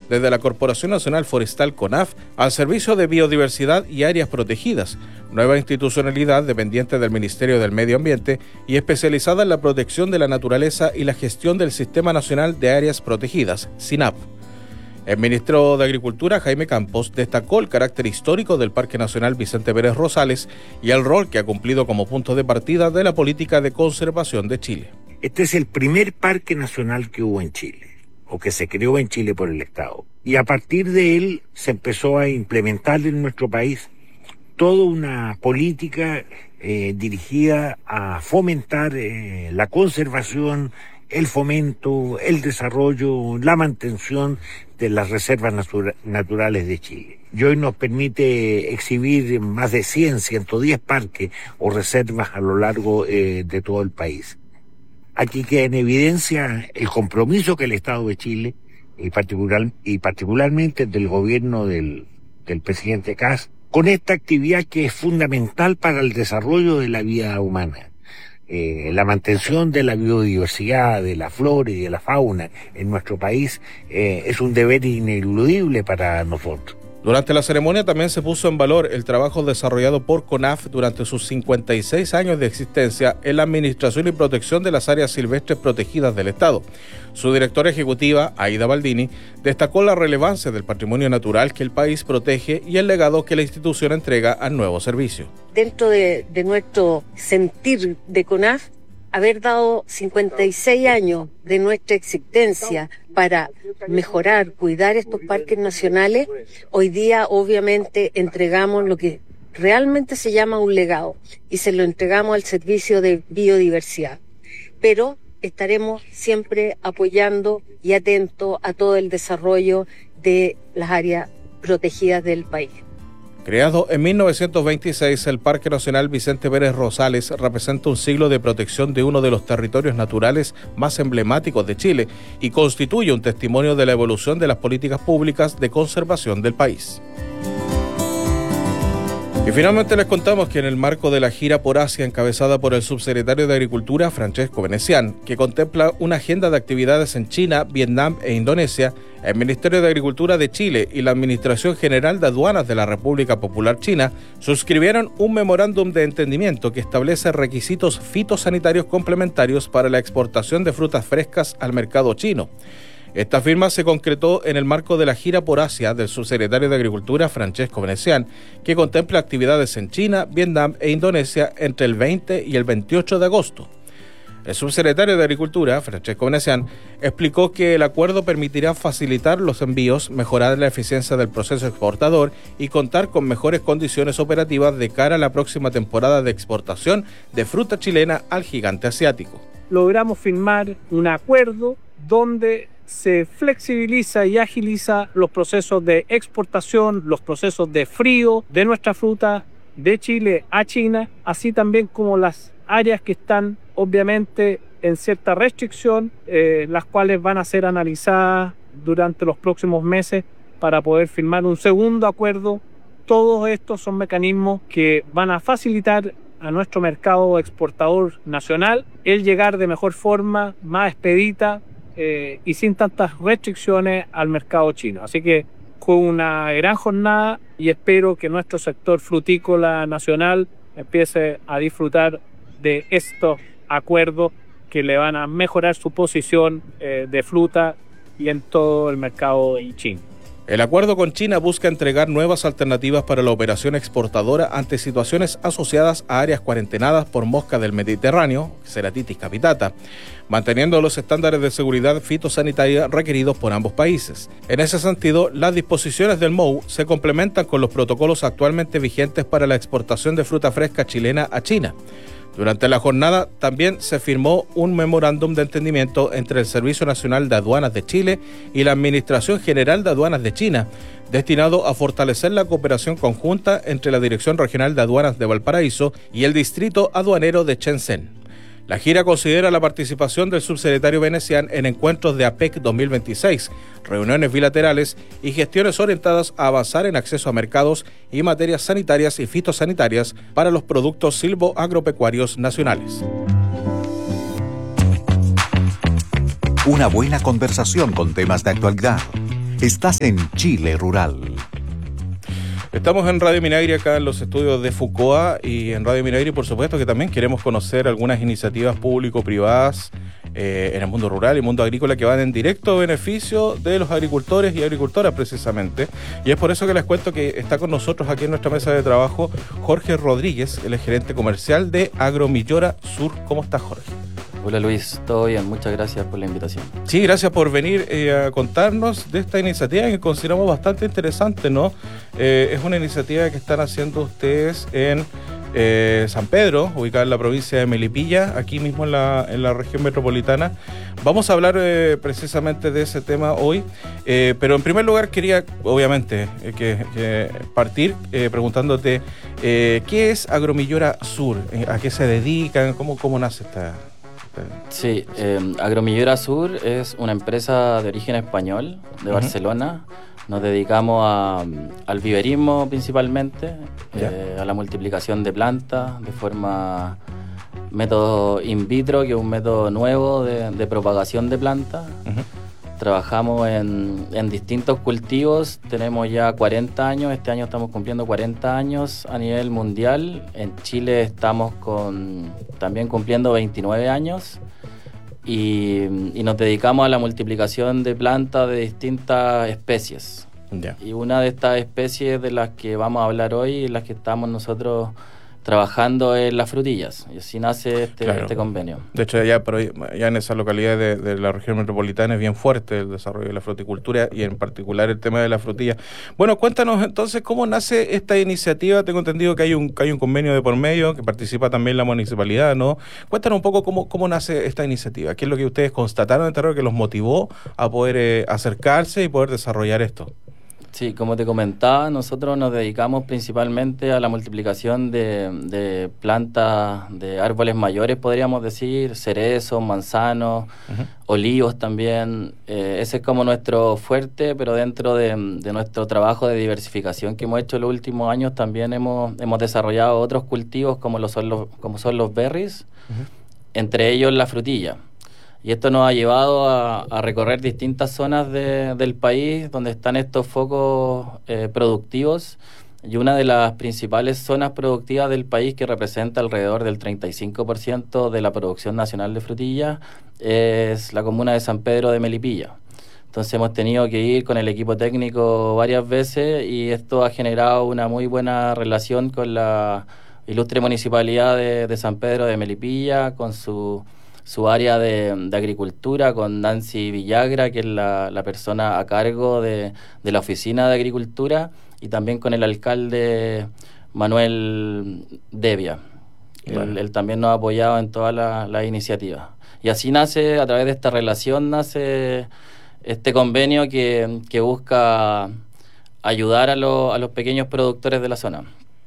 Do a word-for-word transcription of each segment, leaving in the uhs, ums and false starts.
desde la Corporación Nacional Forestal CONAF al Servicio de Biodiversidad y Áreas Protegidas, nueva institucionalidad dependiente del Ministerio del Medio Ambiente y especializada en la protección de la naturaleza y la gestión del Sistema Nacional de Áreas Protegidas, SINAP. El ministro de Agricultura, Jaime Campos, destacó el carácter histórico del Parque Nacional Vicente Pérez Rosales y el rol que ha cumplido como punto de partida de la política de conservación de Chile. Este es el primer parque nacional que hubo en Chile, o que se creó en Chile por el Estado. Y a partir de él se empezó a implementar en nuestro país toda una política eh, dirigida a fomentar eh, la conservación, el fomento, el desarrollo, la mantención de las reservas natura- naturales de Chile. Y hoy nos permite exhibir más de cien, ciento diez parques o reservas a lo largo eh, de todo el país. Aquí queda en evidencia el compromiso que el Estado de Chile, y, particular, y particularmente del gobierno del, del presidente Kast, con esta actividad que es fundamental para el desarrollo de la vida humana. Eh, la mantención de la biodiversidad, de la flora y de la fauna en nuestro país eh, es un deber ineludible para nosotros. Durante la ceremonia también se puso en valor el trabajo desarrollado por CONAF durante sus cincuenta y seis años de existencia en la administración y protección de las áreas silvestres protegidas del Estado. Su directora ejecutiva, Aida Baldini, destacó la relevancia del patrimonio natural que el país protege y el legado que la institución entrega al nuevo servicio. Dentro de, de nuestro sentir de CONAF, haber dado cincuenta y seis años de nuestra existencia para mejorar, cuidar estos parques nacionales, hoy día obviamente entregamos lo que realmente se llama un legado y se lo entregamos al servicio de biodiversidad. Pero estaremos siempre apoyando y atentos a todo el desarrollo de las áreas protegidas del país. Creado en mil novecientos veintiséis, el Parque Nacional Vicente Pérez Rosales representa un siglo de protección de uno de los territorios naturales más emblemáticos de Chile y constituye un testimonio de la evolución de las políticas públicas de conservación del país. Y finalmente les contamos que en el marco de la gira por Asia encabezada por el subsecretario de Agricultura, Francesco Venecián, que contempla una agenda de actividades en China, Vietnam e Indonesia, el Ministerio de Agricultura de Chile y la Administración General de Aduanas de la República Popular China suscribieron un memorándum de entendimiento que establece requisitos fitosanitarios complementarios para la exportación de frutas frescas al mercado chino. Esta firma se concretó en el marco de la gira por Asia del subsecretario de Agricultura, Francesco Venecián, que contempla actividades en China, Vietnam e Indonesia entre el veinte y el veintiocho de agosto. El subsecretario de Agricultura, Francesco Venecián, explicó que el acuerdo permitirá facilitar los envíos, mejorar la eficiencia del proceso exportador y contar con mejores condiciones operativas de cara a la próxima temporada de exportación de fruta chilena al gigante asiático. Logramos firmar un acuerdo donde se flexibiliza y agiliza los procesos de exportación, los procesos de frío de nuestra fruta de Chile a China, así también como las áreas que están obviamente en cierta restricción, eh, las cuales van a ser analizadas durante los próximos meses para poder firmar un segundo acuerdo. Todos estos son mecanismos que van a facilitar a nuestro mercado exportador nacional el llegar de mejor forma, más expedita, Eh, y sin tantas restricciones al mercado chino. Así que fue una gran jornada y espero que nuestro sector frutícola nacional empiece a disfrutar de estos acuerdos que le van a mejorar su posición eh, de fruta y en todo el mercado chino. El acuerdo con China busca entregar nuevas alternativas para la operación exportadora ante situaciones asociadas a áreas cuarentenadas por mosca del Mediterráneo, Ceratitis capitata, manteniendo los estándares de seguridad fitosanitaria requeridos por ambos países. En ese sentido, las disposiciones del M O U se complementan con los protocolos actualmente vigentes para la exportación de fruta fresca chilena a China. Durante la jornada también se firmó un memorándum de entendimiento entre el Servicio Nacional de Aduanas de Chile y la Administración General de Aduanas de China, destinado a fortalecer la cooperación conjunta entre la Dirección Regional de Aduanas de Valparaíso y el Distrito Aduanero de Shenzhen. La gira considera la participación del subsecretario Venecián en encuentros de APEC dos mil veintiséis, reuniones bilaterales y gestiones orientadas a avanzar en acceso a mercados y materias sanitarias y fitosanitarias para los productos silvoagropecuarios nacionales. Una buena conversación con temas de actualidad. Estás en Chile Rural. Estamos en Radio Minagri, acá en los estudios de Fucoa, y en Radio Minagri, por supuesto, que también queremos conocer algunas iniciativas público-privadas eh, en el mundo rural y mundo agrícola que van en directo beneficio de los agricultores y agricultoras, precisamente. Y es por eso que les cuento que está con nosotros aquí en nuestra mesa de trabajo Jorge Rodríguez, el gerente comercial de Agromillora Sur. ¿Cómo estás, Jorge? Hola Luis, todo bien, muchas gracias por la invitación. Sí, gracias por venir eh, a contarnos de esta iniciativa que consideramos bastante interesante, ¿no? Eh, es una iniciativa que están haciendo ustedes en eh, San Pedro, ubicada en la provincia de Melipilla, aquí mismo en la, en la región metropolitana. Vamos a hablar eh, precisamente de ese tema hoy, eh, pero en primer lugar quería, obviamente, eh, que, que partir eh, preguntándote eh, ¿qué es Agromillora Sur? ¿A qué se dedican? ¿Cómo, cómo nace esta...? Sí, eh, Agromillora Sur es una empresa de origen español, de uh-huh. Barcelona. Nos dedicamos a, al viverismo principalmente, eh, a la multiplicación de plantas de forma método in vitro, que es un método nuevo de, de propagación de plantas. Uh-huh. Trabajamos en, en distintos cultivos, tenemos ya cuarenta años, este año estamos cumpliendo cuarenta años a nivel mundial. En Chile estamos con también cumpliendo veintinueve años y, y nos dedicamos a la multiplicación de plantas de distintas especies. Yeah. Y una de estas especies de las que vamos a hablar hoy, en las que estamos nosotros trabajando en las frutillas, y así nace este, claro. este convenio. De hecho, ya, pero ya en esa localidad de, de la región metropolitana es bien fuerte el desarrollo de la fruticultura y en particular el tema de la frutilla. Bueno, cuéntanos entonces cómo nace esta iniciativa. Tengo entendido que hay un, que hay un convenio de por medio, que participa también la municipalidad, ¿no? Cuéntanos un poco cómo, cómo nace esta iniciativa, qué es lo que ustedes constataron en terreno que los motivó a poder eh, acercarse y poder desarrollar esto. Sí, como te comentaba, nosotros nos dedicamos principalmente a la multiplicación de, de plantas, de árboles mayores, podríamos decir, cerezos, manzanos, uh-huh. olivos también. Eh, ese es como nuestro fuerte, pero dentro de, de nuestro trabajo de diversificación que hemos hecho en los últimos años, también hemos, hemos desarrollado otros cultivos como, lo son, los, como son los berries, uh-huh. entre ellos la frutilla. Y esto nos ha llevado a, a recorrer distintas zonas de, del país donde están estos focos eh, productivos, y una de las principales zonas productivas del país, que representa alrededor del treinta y cinco por ciento de la producción nacional de frutillas, es la comuna de San Pedro de Melipilla. Entonces hemos tenido que ir con el equipo técnico varias veces y esto ha generado una muy buena relación con la ilustre municipalidad de, de San Pedro de Melipilla, con su... su área de, de agricultura, con Nancy Villagra, que es la, la persona a cargo de, de la oficina de agricultura, y también con el alcalde Manuel Devia. Bueno. Él, él también nos ha apoyado en todas las la iniciativas. Y así nace, a través de esta relación, nace este convenio que, que busca ayudar a, lo, a los pequeños productores de la zona.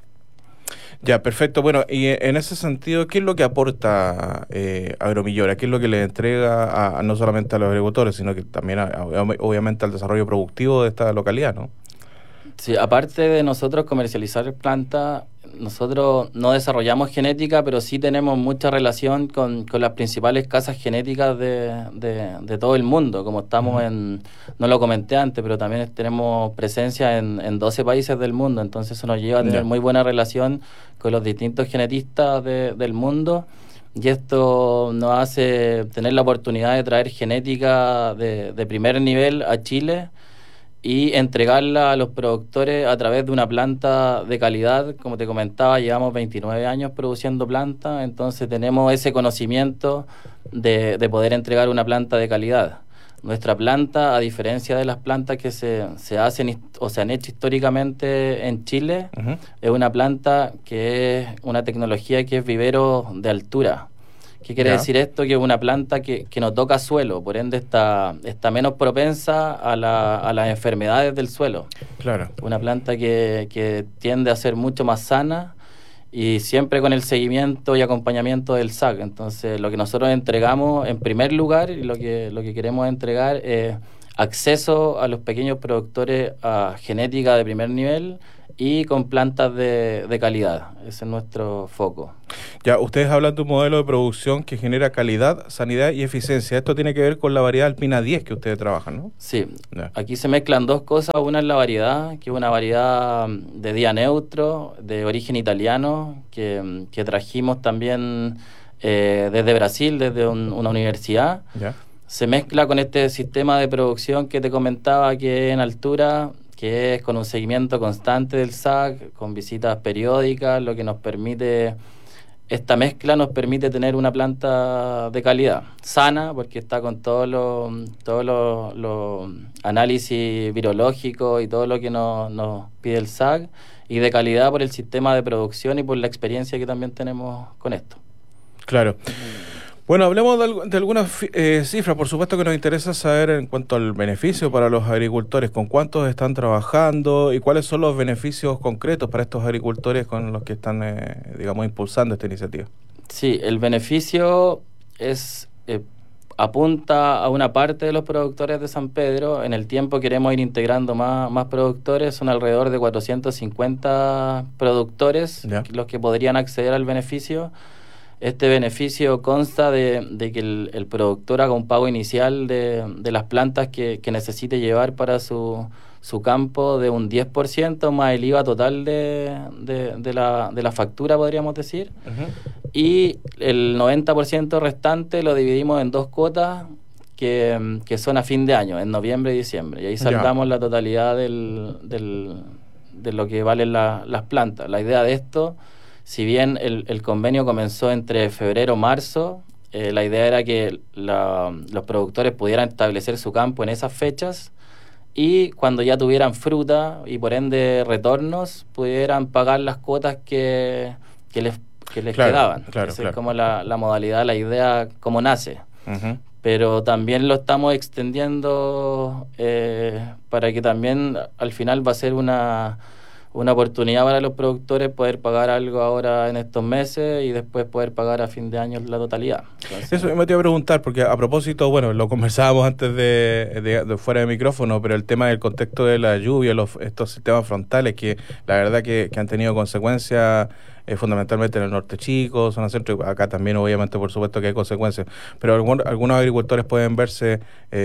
Ya, perfecto. Bueno, y en ese sentido, ¿qué es lo que aporta eh, Agromillora? ¿Qué es lo que le entrega a, a no solamente a los agricultores, sino que también, a, a, obviamente, al desarrollo productivo de esta localidad, ¿no? Sí, aparte de nosotros comercializar plantas, nosotros no desarrollamos genética, pero sí tenemos mucha relación con, con las principales casas genéticas de, de, de todo el mundo. Como estamos uh-huh. en, no lo comenté antes, pero también tenemos presencia en, en doce países del mundo, entonces eso nos lleva a tener yeah. muy buena relación con los distintos genetistas de, del mundo, y esto nos hace tener la oportunidad de traer genética de, de primer nivel a Chile y entregarla a los productores a través de una planta de calidad. Como te comentaba, llevamos veintinueve años produciendo plantas, entonces tenemos ese conocimiento de, de poder entregar una planta de calidad. Nuestra planta, a diferencia de las plantas que se, se hacen o se han hecho históricamente en Chile, uh-huh. es una planta que es una tecnología que es vivero de altura. ¿Qué quiere yeah. decir esto? Que es una planta que, que no toca suelo, por ende está, está menos propensa a, la, a las enfermedades del suelo. Claro. Una planta que, que tiende a ser mucho más sana y siempre con el seguimiento y acompañamiento del S A C. Entonces, lo que nosotros entregamos en primer lugar y lo que, lo que queremos entregar es acceso a los pequeños productores a genética de primer nivel y con plantas de, de calidad. Ese es nuestro foco. Ya, ustedes hablan de un modelo de producción que genera calidad, sanidad y eficiencia. Esto tiene que ver con la variedad Alpina diez que ustedes trabajan, ¿no? Sí, Ya. Aquí se mezclan dos cosas. Una es la variedad, que es una variedad de día neutro, de origen italiano, que, que trajimos también eh, desde Brasil, desde un, una universidad. Ya. Se mezcla con este sistema de producción que te comentaba, que es en altura, que es con un seguimiento constante del S A C, con visitas periódicas, lo que nos permite, esta mezcla nos permite tener una planta de calidad, sana, porque está con todos los todos los los análisis virológicos y todo lo que nos, nos pide el S A C, y de calidad por el sistema de producción y por la experiencia que también tenemos con esto. Claro. Bueno, hablemos de, de algunas eh, cifras. Por supuesto que nos interesa saber en cuanto al beneficio para los agricultores, con cuántos están trabajando y cuáles son los beneficios concretos para estos agricultores con los que están, eh, digamos, impulsando esta iniciativa. Sí, el beneficio es eh, apunta a una parte de los productores de San Pedro. En el tiempo queremos ir integrando más, más productores. Son alrededor de cuatrocientos cincuenta productores Ya. los que podrían acceder al beneficio. Este beneficio consta de, de que el, el productor haga un pago inicial de, de las plantas que, que necesite llevar para su, su campo de un diez por ciento más el I V A total de, de, de, la, de la factura, podríamos decir. Uh-huh. Y el noventa por ciento restante lo dividimos en dos cuotas que, que son a fin de año, en noviembre y diciembre. Y ahí saldamos la totalidad del, del, de lo que valen la, las plantas. La idea de esto... Si bien el, el convenio comenzó entre febrero y marzo, eh, la idea era que la, los productores pudieran establecer su campo en esas fechas y cuando ya tuvieran fruta y por ende retornos, pudieran pagar las cuotas que, que les, que les claro, quedaban. Claro, Esa claro. es como la, la modalidad, la idea, cómo nace. Uh-huh. Pero también lo estamos extendiendo eh, para que también al final va a ser una... una oportunidad para los productores poder pagar algo ahora en estos meses y después poder pagar a fin de año la totalidad. Entonces, eso me te iba a preguntar, porque a propósito, bueno, lo conversábamos antes de, de, de fuera de micrófono, pero el tema del contexto de la lluvia, los, estos sistemas frontales que la verdad que, que han tenido consecuencias eh, fundamentalmente en el norte chico, zona centro, acá también obviamente por supuesto que hay consecuencias, pero algún, algunos agricultores pueden verse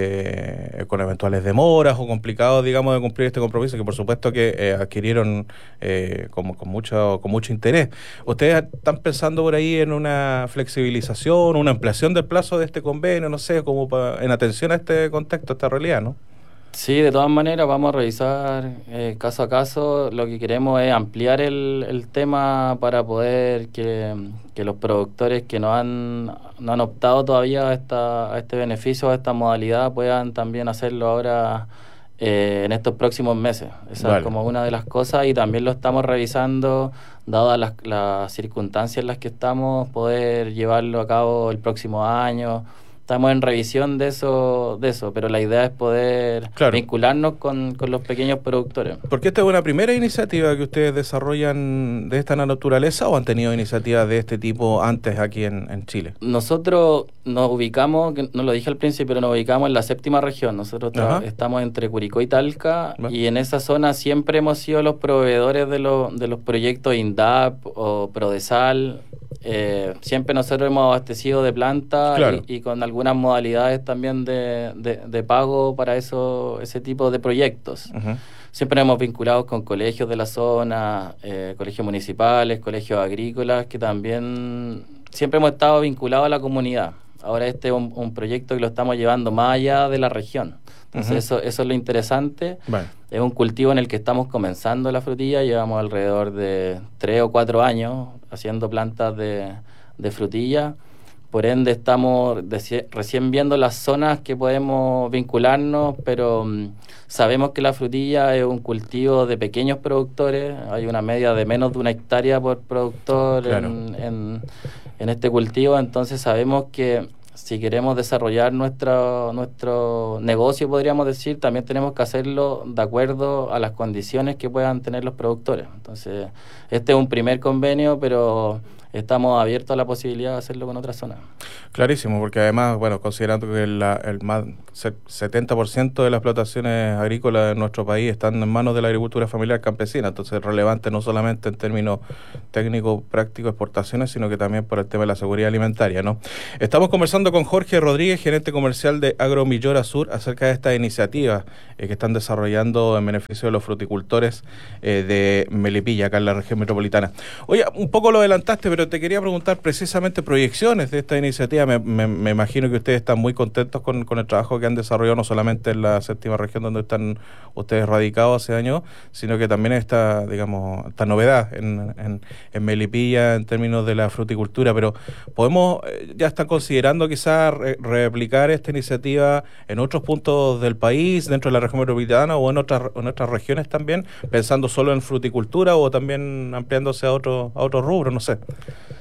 eh, con eventuales demoras o complicados, digamos, de cumplir este compromiso que por supuesto que eh, adquirieron eh, con, con, mucho, con mucho interés. ¿Ustedes están pensando por ahí en una flexibilización, una ampliación del plazo de este convenio, no sé, como pa, en atención a este contexto, a esta realidad, ¿no? Sí, de todas maneras vamos a revisar eh, caso a caso. Lo que queremos es ampliar el, el tema para poder que, que los productores que no han, no han optado todavía a, esta, a este beneficio, a esta modalidad, puedan también hacerlo ahora eh, en estos próximos meses. Esa vale. es como una de las cosas y también lo estamos revisando, dadas las, las circunstancias en las que estamos, poder llevarlo a cabo el próximo año. Estamos en revisión de eso, de eso, pero la idea es poder claro. vincularnos con, con los pequeños productores. Porque esta es una primera iniciativa que ustedes desarrollan de esta naturaleza, ¿o han tenido iniciativas de este tipo antes aquí en, en Chile? Nosotros nos ubicamos, no lo dije al principio, pero nos ubicamos en la séptima región. Nosotros tra- estamos entre Curicó y Talca, ¿Va? y en esa zona siempre hemos sido los proveedores de, lo, de los proyectos INDAP o Prodesal. Eh, siempre nosotros hemos abastecido de planta claro. y, y con algunas modalidades también de, de, de pago para eso, ese tipo de proyectos. Uh-huh. Siempre nos hemos vinculado con colegios de la zona, eh, colegios municipales, colegios agrícolas, que también siempre hemos estado vinculados a la comunidad. Ahora este es un, un proyecto que lo estamos llevando más allá de la región. Entonces uh-huh. eso, eso es lo interesante. Vale. Es un cultivo en el que estamos comenzando la frutilla. Llevamos alrededor de tres o cuatro años haciendo plantas de, de frutilla. Por ende estamos de, recién viendo las zonas que podemos vincularnos, pero um, sabemos que la frutilla es un cultivo de pequeños productores. Hay una media de menos de una hectárea por productor claro. en, en, en este cultivo. Entonces sabemos que si queremos desarrollar nuestro, nuestro negocio, podríamos decir, también tenemos que hacerlo de acuerdo a las condiciones que puedan tener los productores. Entonces, este es un primer convenio, pero estamos abiertos a la posibilidad de hacerlo con otras zonas. Clarísimo, porque además, bueno, considerando que la, el más setenta por ciento de las explotaciones agrícolas de nuestro país están en manos de la agricultura familiar campesina, entonces es relevante no solamente en términos técnicos, prácticos, exportaciones, sino que también por el tema de la seguridad alimentaria, ¿no? Estamos conversando con Jorge Rodríguez, gerente comercial de Agromillora Sur, acerca de estas iniciativas eh, que están desarrollando en beneficio de los fruticultores eh, de Melipilla, acá en la región metropolitana. Oye, un poco lo adelantaste, pero te quería preguntar precisamente proyecciones de esta iniciativa. Me, me, me imagino que ustedes están muy contentos con, con el trabajo que han desarrollado, no solamente en la séptima región donde están ustedes radicados hace años, sino que también esta, digamos, esta novedad en, en, en Melipilla en términos de la fruticultura. Pero podemos, ya están considerando quizás re, replicar esta iniciativa en otros puntos del país, dentro de la región metropolitana o en otras, en otras regiones también, pensando solo en fruticultura o también ampliándose a otros a otros rubros, no sé.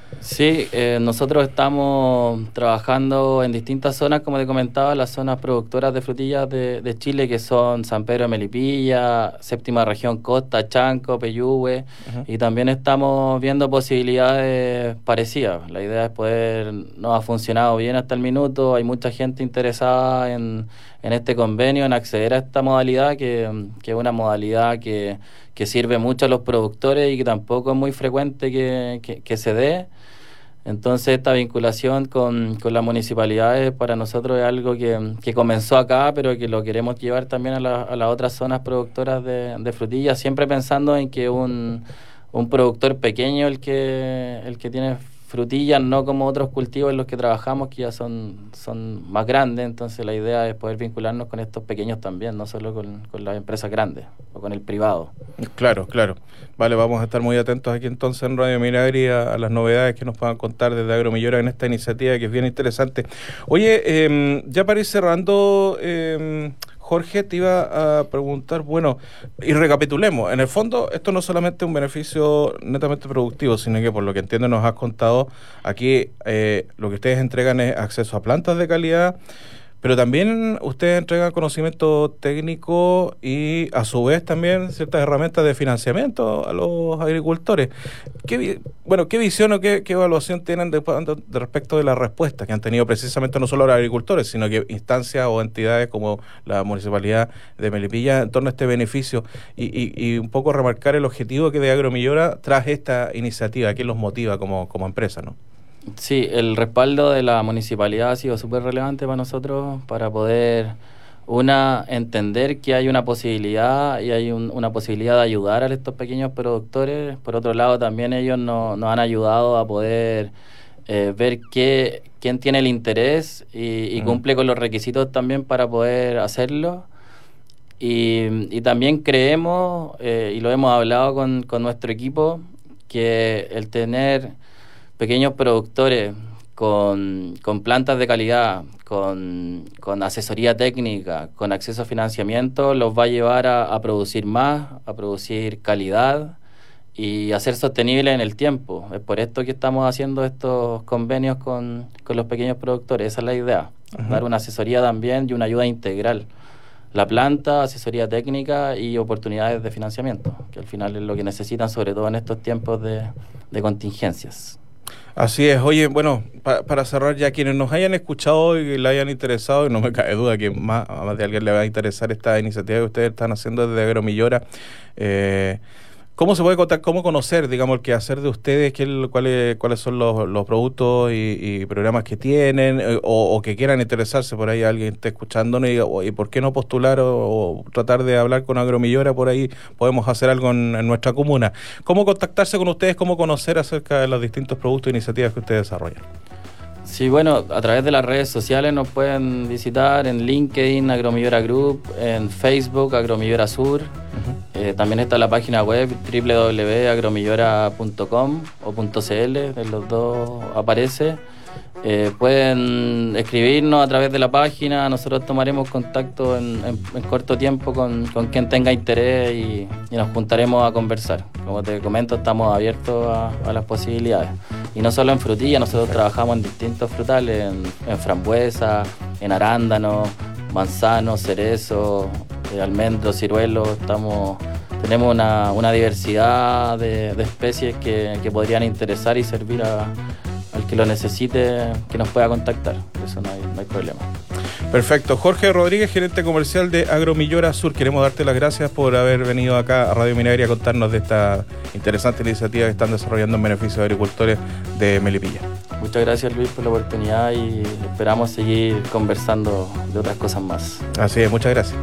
Sí, eh, nosotros estamos trabajando en distintas zonas, como te comentaba, las zonas productoras de frutillas de, de Chile, que son San Pedro de Melipilla, séptima región Costa, Chanco, Peyúgue, uh-huh. y también estamos viendo posibilidades parecidas. La idea es poder, nos ha funcionado bien hasta el minuto, hay mucha gente interesada en, en este convenio, en acceder a esta modalidad, que, que es una modalidad que, que sirve mucho a los productores y que tampoco es muy frecuente que, que, que se dé. Entonces esta vinculación con, con las municipalidades para nosotros es algo que, que comenzó acá, pero que lo queremos llevar también a, la, a las otras zonas productoras de, de frutillas, siempre pensando en que un, un productor pequeño el que, el que tiene frutillas, no como otros cultivos en los que trabajamos que ya son, son más grandes. Entonces la idea es poder vincularnos con estos pequeños también, no solo con, con las empresas grandes o con el privado. Claro, claro. Vale, vamos a estar muy atentos aquí entonces en Radio Minagri a, a las novedades que nos puedan contar desde Agromillora en esta iniciativa que es bien interesante. Oye, eh, ya para ir cerrando, eh, Jorge, te iba a preguntar, bueno, y recapitulemos, en el fondo esto no solamente es un beneficio netamente productivo, sino que por lo que entiendo nos has contado, aquí eh, lo que ustedes entregan es acceso a plantas de calidad, pero también ustedes entregan conocimiento técnico y a su vez también ciertas herramientas de financiamiento a los agricultores. ¿Qué, bueno, qué visión o qué, qué evaluación tienen de, de respecto de la respuesta que han tenido precisamente no solo los agricultores, sino que instancias o entidades como la Municipalidad de Melipilla en torno a este beneficio y, y, y un poco remarcar el objetivo que de Agromillora tras esta iniciativa, qué los motiva como, como empresa, ¿no? Sí, el respaldo de la municipalidad ha sido súper relevante para nosotros para poder, una, entender que hay una posibilidad y hay un, una posibilidad de ayudar a estos pequeños productores. Por otro lado, también ellos nos, nos han ayudado a poder eh, ver qué, quién tiene el interés y, y cumple con los requisitos también para poder hacerlo. Y, y también creemos, eh, y lo hemos hablado con, con nuestro equipo, que el tener pequeños productores con, con plantas de calidad, con, con asesoría técnica, con acceso a financiamiento, los va a llevar a, a producir más, a producir calidad y a ser sostenible en el tiempo. Es por esto que estamos haciendo estos convenios con, con los pequeños productores. Esa es la idea, uh-huh. dar una asesoría también y una ayuda integral. La planta, asesoría técnica y oportunidades de financiamiento, que al final es lo que necesitan, sobre todo en estos tiempos de, de contingencias. Así es. Oye, bueno, pa, para cerrar ya, quienes nos hayan escuchado y le hayan interesado, y no me cabe duda que más, a más de alguien le va a interesar esta iniciativa que ustedes están haciendo desde Agromillora, eh, ¿cómo se puede contar, cómo conocer, digamos, el quehacer de ustedes, qué, cuáles, cuáles son los, los productos y, y programas que tienen, eh, o, o que quieran interesarse por ahí, alguien esté escuchándonos y diga, oye, ¿por qué no postular o, o tratar de hablar con Agromillora por ahí? Podemos hacer algo en, en nuestra comuna. ¿Cómo contactarse con ustedes? ¿Cómo conocer acerca de los distintos productos e iniciativas que ustedes desarrollan? Sí, bueno, a través de las redes sociales nos pueden visitar en LinkedIn, Agromillora Group, en Facebook, Agromillora Sur. Uh-huh. Eh, también está la página web doble u doble u doble u punto agromillora punto com o .cl, en los dos aparece. Eh, pueden escribirnos a través de la página, nosotros tomaremos contacto en, en, en corto tiempo con, con quien tenga interés y, y nos juntaremos a conversar. Como te comento, estamos abiertos a, a las posibilidades. Y no solo en frutilla, nosotros trabajamos en distintos frutales, en, en frambuesa, en arándano, manzano, cerezo, eh, almendros, ciruelos. Estamos tenemos una, una diversidad de, de especies que, que podrían interesar y servir a, al que lo necesite, que nos pueda contactar. Eso no hay, no hay problema. Perfecto. Jorge Rodríguez, gerente comercial de Agromillora Sur, queremos darte las gracias por haber venido acá a Radio Minagri a contarnos de esta interesante iniciativa que están desarrollando en beneficio de agricultores de Melipilla. Muchas gracias, Luis, por la oportunidad y esperamos seguir conversando de otras cosas más. Así es, muchas gracias.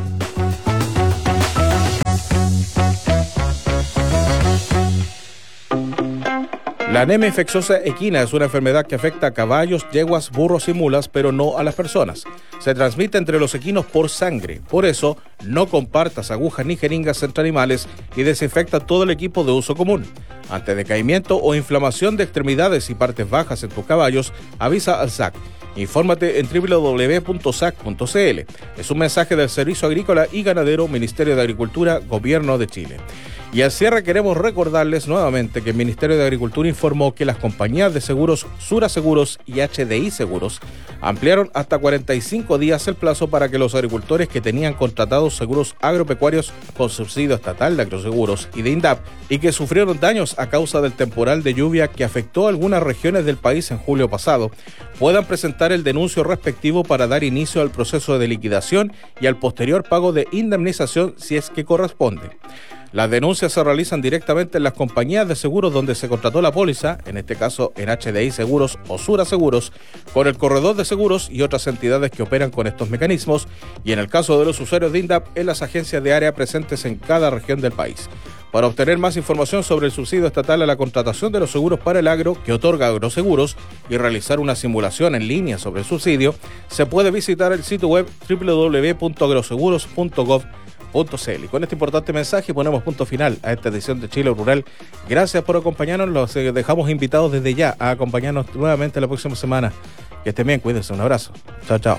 La anemia infecciosa equina es una enfermedad que afecta a caballos, yeguas, burros y mulas, pero no a las personas. Se transmite entre los equinos por sangre. Por eso, no compartas agujas ni jeringas entre animales y desinfecta todo el equipo de uso común. Ante decaimiento o inflamación de extremidades y partes bajas en tus caballos, avisa al S A C. Infórmate en doble u doble u doble u punto s a c punto c l. Es un mensaje del Servicio Agrícola y Ganadero, Ministerio de Agricultura, Gobierno de Chile. Y al cierre queremos recordarles nuevamente que el Ministerio de Agricultura informó que las compañías de seguros Sura Seguros y H D I Seguros ampliaron hasta cuarenta y cinco días el plazo para que los agricultores que tenían contratados seguros agropecuarios con subsidio estatal de agroseguros y de INDAP y que sufrieron daños a causa del temporal de lluvia que afectó a algunas regiones del país en julio pasado, puedan presentar el denuncio respectivo para dar inicio al proceso de liquidación y al posterior pago de indemnización si es que corresponde. Las denuncias se realizan directamente en las compañías de seguros donde se contrató la póliza, en este caso en H D I Seguros o Sura Seguros, con el corredor de seguros y otras entidades que operan con estos mecanismos, y en el caso de los usuarios de INDAP, en las agencias de área presentes en cada región del país. Para obtener más información sobre el subsidio estatal a la contratación de los seguros para el agro que otorga Agroseguros y realizar una simulación en línea sobre el subsidio, se puede visitar el sitio web doble u doble u doble u punto agroseguros punto gov punto c l. Y con este importante mensaje ponemos punto final a esta edición de Chile Rural. Gracias por acompañarnos, los dejamos invitados desde ya a acompañarnos nuevamente la próxima semana. Que estén bien, cuídense, un abrazo. Chao, chao.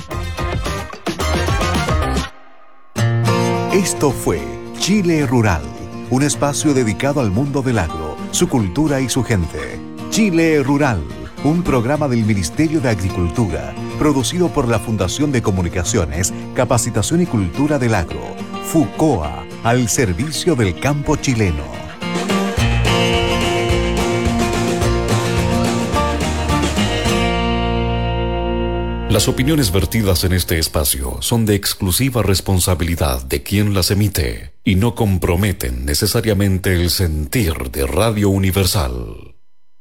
Esto fue Chile Rural, un espacio dedicado al mundo del agro, su cultura y su gente. Chile Rural, un programa del Ministerio de Agricultura, producido por la Fundación de Comunicaciones, Capacitación y Cultura del Agro, FUCOA, al servicio del campo chileno. Las opiniones vertidas en este espacio son de exclusiva responsabilidad de quien las emite y no comprometen necesariamente el sentir de Radio Universal.